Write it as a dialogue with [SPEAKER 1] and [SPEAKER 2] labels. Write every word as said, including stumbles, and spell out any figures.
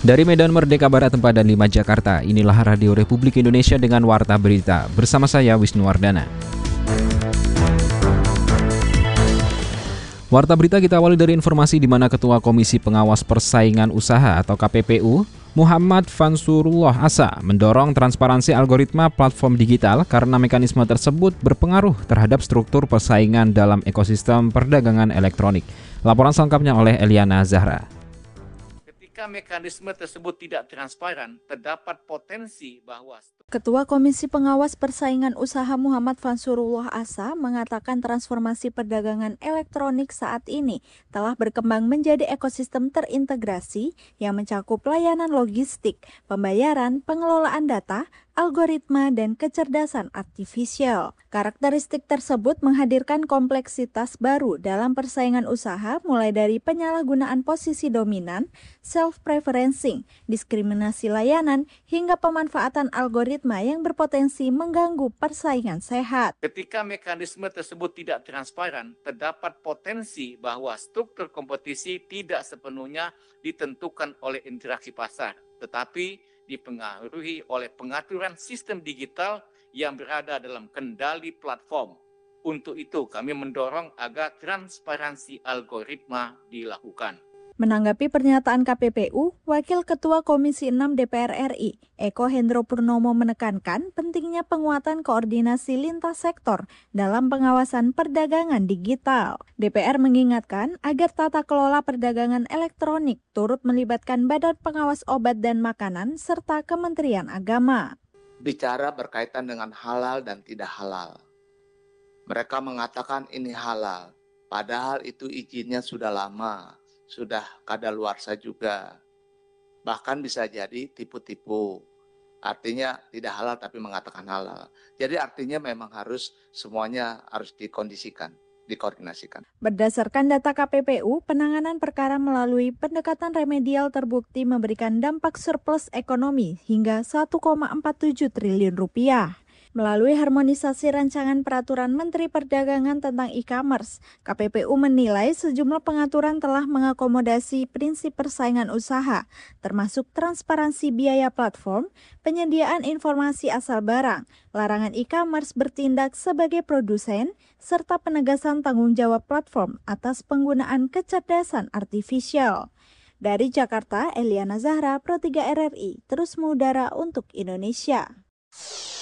[SPEAKER 1] Dari Medan Merdeka Barat empat dan lima Jakarta, inilah Radio Republik Indonesia dengan Warta Berita. Bersama saya Wisnu Wardana. Warta Berita kita awali dari informasi di mana Ketua Komisi Pengawas Persaingan Usaha atau K P P U, Muhammad Fansurullah Asa, mendorong transparansi algoritma platform digital karena mekanisme tersebut berpengaruh terhadap struktur persaingan dalam ekosistem perdagangan elektronik. Laporan selengkapnya oleh Eliana Zahra.
[SPEAKER 2] Jika mekanisme tersebut tidak transparan, terdapat potensi bahwa
[SPEAKER 3] Ketua Komisi Pengawas Persaingan Usaha Muhammad Fansurullah Asa mengatakan transformasi perdagangan elektronik saat ini telah berkembang menjadi ekosistem terintegrasi yang mencakup layanan logistik, pembayaran, pengelolaan data, algoritma, dan kecerdasan artifisial. Karakteristik tersebut menghadirkan kompleksitas baru dalam persaingan usaha mulai dari penyalahgunaan posisi dominan, self-preferencing, diskriminasi layanan, hingga pemanfaatan algoritma yang berpotensi mengganggu persaingan sehat.
[SPEAKER 2] Ketika mekanisme tersebut tidak transparan, terdapat potensi bahwa struktur kompetisi tidak sepenuhnya ditentukan oleh interaksi pasar, tetapi dipengaruhi oleh pengaturan sistem digital yang berada dalam kendali platform. Untuk itu, kami mendorong agar transparansi algoritma dilakukan.
[SPEAKER 3] Menanggapi pernyataan K P P U, Wakil Ketua Komisi enam D P R R I, Eko Hendro Purnomo menekankan pentingnya penguatan koordinasi lintas sektor dalam pengawasan perdagangan digital. D P R mengingatkan agar tata kelola perdagangan elektronik turut melibatkan Badan Pengawas Obat dan Makanan serta Kementerian Agama.
[SPEAKER 4] Bicara berkaitan dengan halal dan tidak halal. Mereka mengatakan ini halal, padahal itu izinnya sudah lama. Sudah kadaluarsa juga, bahkan bisa jadi tipu-tipu, artinya tidak halal tapi mengatakan halal. Jadi artinya memang harus semuanya harus dikondisikan, dikoordinasikan.
[SPEAKER 3] Berdasarkan data K P P U, penanganan perkara melalui pendekatan remedial terbukti memberikan dampak surplus ekonomi hingga satu koma empat tujuh triliun rupiah. Melalui harmonisasi rancangan peraturan Menteri Perdagangan tentang e-commerce, K P P U menilai sejumlah pengaturan telah mengakomodasi prinsip persaingan usaha, termasuk transparansi biaya platform, penyediaan informasi asal barang, larangan e-commerce bertindak sebagai produsen, serta penegasan tanggung jawab platform atas penggunaan kecerdasan artifisial. Dari Jakarta, Eliana Zahra, Pro tiga R R I, terus mengudara untuk Indonesia.